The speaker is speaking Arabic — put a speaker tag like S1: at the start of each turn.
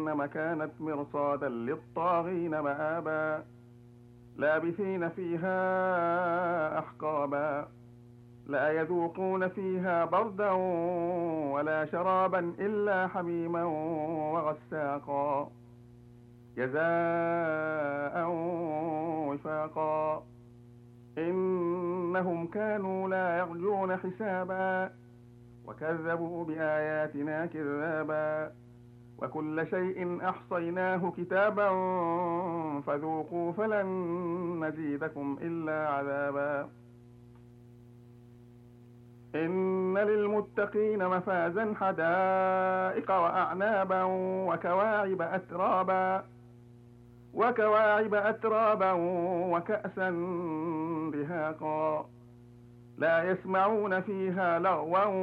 S1: جهنم كانت مرصادا للطاغين مآبا لابثين فيها أحقابا لا يذوقون فيها بردا ولا شرابا إلا حميما وغساقا جزاء وفاقا إنهم كانوا لا يرجون حسابا وكذبوا بآياتنا كذابا وكل شيء أحصيناه كتابا فذوقوا فلن نزيدكم إلا عذابا إن للمتقين مفازا حدائق وأعنابا وكواعب أترابا وكأسا دهاقا لا يسمعون فيها لغوا